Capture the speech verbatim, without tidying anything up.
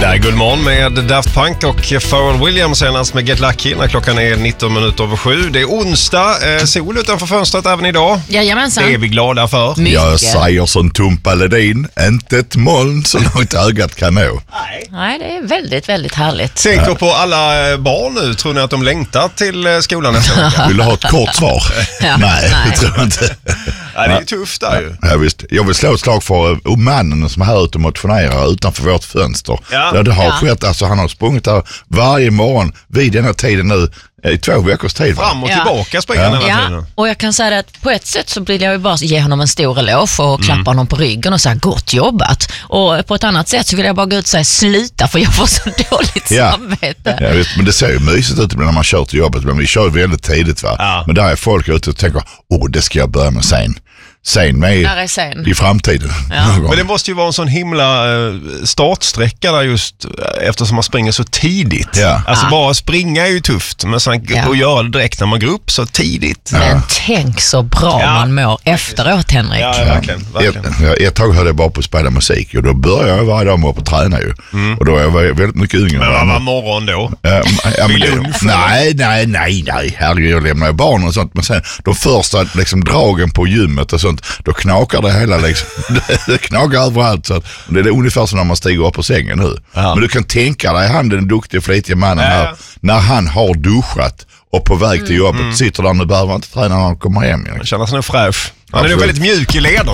Ja, god morgon med Daft Punk och Pharrell Williams senast med Get Lucky när klockan är nitton minuter över sju. Det är onsdag, eh, sol utanför fönstret även idag. Jajamensan. Det är vi glada för. Mycket. Jag säger som Tumpa Ledin, inte ett moln så långt ögat kan nå. Nej. Nej, det är väldigt, väldigt härligt. Tänker på alla barn nu. Tror ni att de längtar till skolan nästa vecka? Vill du ha ett kort svar? Ja, nej, nej. det tror jag inte. Ja, det är ju tufft där ju. Ja, visst. Jag vill slå ett slag för uh, mannen som är här ute och motionerar utanför vårt fönster. Ja. Ja, det har Ja. skett, alltså han har sprungit där varje morgon vid denna tiden nu i två veckors tid. Va? Fram och Ja. tillbaka springer Ja. hela Ja, tiden. och jag kan säga att på ett sätt så vill jag ju bara ge honom en stor eloge och klappa honom på ryggen och säga gott jobbat. Och på ett annat sätt så vill jag bara gå ut och säga sluta för jag får så dåligt Ja. samvete. Ja, visst, men det ser ju mysigt ut ibland när man kör till jobbet, men vi kör ju väldigt tidigt va. Ja. Men där är folk ute och tänker, åh det ska jag börja med sen. Sen med Där är sen. i framtiden. Ja. Någon gång. Men det måste ju vara en sån himla eh, startsträcka där just eh, eftersom man springer så tidigt. Ja. Alltså Ja. bara springa är ju tufft, men sen Ja. att göra det direkt när man går upp så tidigt. Men tänk så bra Ja. man mår efteråt, Henrik. Ja, verkligen. verkligen. Ett, ja, ett tag hörde jag bara på att spela musik och då började jag varje dag med att träna ju. Och då var jag väldigt mycket yngre. Men vad var morgon då? Ja, ja, men Vid det, lunch, nej, nej, nej, nej. Herregud, jag lämnar ju barn och sånt. Men sen de första liksom, dragen på gymmet och sånt, då knakar det hela liksom. Det, det knakar överallt. Så att, det är ungefär som när man stiger upp på sängen nu. Ja. Men du kan tänka dig, han den duktiga flitiga mannen Ja. här, när han har duschat och på väg till jobbet, sitter där, nu behöver han inte träna när han kommer hem. Han känner sig nog fräsch. Han är nog Absolut. väldigt mjuk i leder.